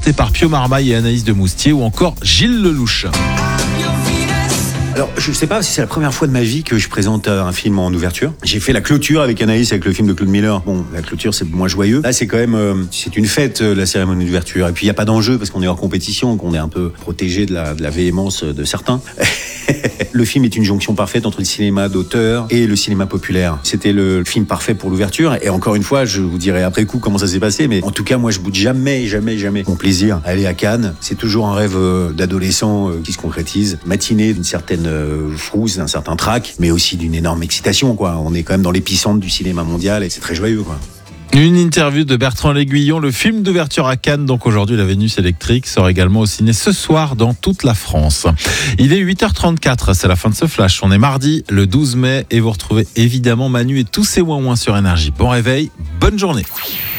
porté par Pio Marmaille et Anaïs de Moustier ou encore Gilles Lelouch. Alors, je sais pas si c'est la première fois de ma vie que je présente un film en ouverture. J'ai fait la clôture avec Anaïs, avec le film de Claude Miller. Bon, la clôture, c'est moins joyeux. Là, c'est quand même, c'est une fête, la cérémonie d'ouverture. Et puis, il n'y a pas d'enjeu parce qu'on est hors compétition, qu'on est un peu protégé de la véhémence de certains. Le film est une jonction parfaite entre le cinéma d'auteur et le cinéma populaire. C'était le film parfait pour l'ouverture. Et encore une fois, je vous dirai après coup comment ça s'est passé. Mais en tout cas, moi, je boude jamais mon plaisir à aller à Cannes. C'est toujours un rêve d'adolescent qui se concrétise. Matinée d'une certaine frousse, d'un certain trac, mais aussi d'une énorme excitation, quoi. On est quand même dans l'épicentre du cinéma mondial et c'est très joyeux, quoi. Une interview de Bertrand L'Aiguillon, le film d'ouverture à Cannes, donc aujourd'hui La Vénus électrique, sort également au ciné ce soir dans toute la France. Il est 8h34, c'est la fin de ce flash. On est mardi, le 12 mai, et vous retrouvez évidemment Manu et tous ses ouin-ouin sur Énergie. Bon réveil, bonne journée.